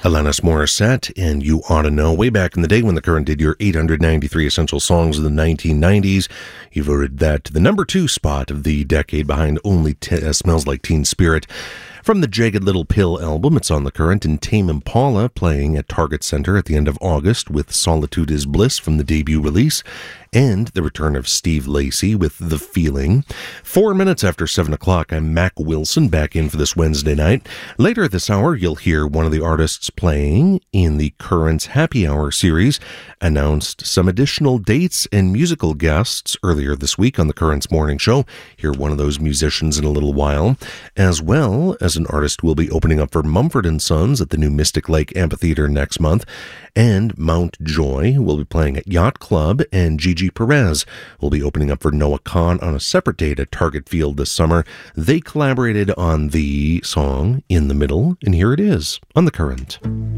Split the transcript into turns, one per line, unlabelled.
Alanis Morissette, and You Ought to Know. Way back in the day when The Current did your 893 Essential Songs of the 1990s, you voted that to the number 2 spot of the decade behind only Smells Like Teen Spirit. From the Jagged Little Pill album, it's on The Current, and Tame Impala playing at Target Center at the end of August with Solitude is Bliss from the debut release, and the return of Steve Lacy with The Feeling. 4 minutes after 7 o'clock, I'm Mac Wilson, back in for this Wednesday night. Later this hour, you'll hear one of the artists playing in the Current's Happy Hour series, announced some additional dates and musical guests earlier this week on the Current's Morning Show. Hear one of those musicians in a little while, as well as an artist will be opening up for Mumford & Sons at the new Mystic Lake Amphitheater next month, and Mount Joy will be playing at Yacht Club, and Gigi Perez will be opening up for Noah Kahan on a separate date at Target Field this summer. They collaborated on the song In the Middle, and here it is on The Current.